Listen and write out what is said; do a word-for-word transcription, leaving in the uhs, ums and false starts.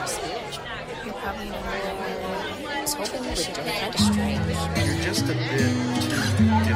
spiritual. You're probably more, I was hoping you would do kind of strange. You're just a bit too